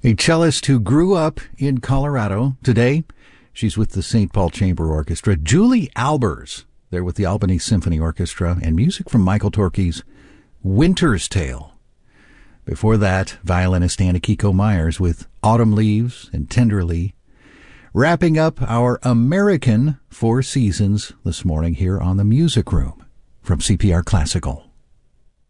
A cellist who grew up in Colorado. Today, she's with the St. Paul Chamber Orchestra. Julie Albers, there with the Albany Symphony Orchestra, and music from Michael Torke's Winter's Tale. Before that, violinist Anakiko Myers with Autumn Leaves and Tenderly. Wrapping up our American Four Seasons this morning here on the Music Room from CPR Classical.